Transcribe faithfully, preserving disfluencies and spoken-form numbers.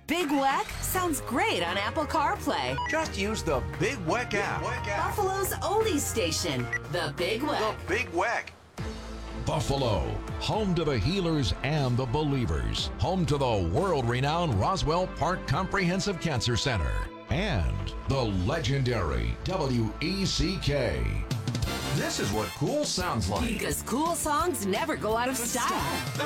Big Weck sounds great on Apple CarPlay. Just use the Big Weck app. Buffalo's oldies station, the Big Weck. The Big Weck. Buffalo, home to the healers and the believers, home to the world-renowned Roswell Park Comprehensive Cancer Center, and the legendary W E C K. This is what cool sounds like. Because cool songs never go out of style. The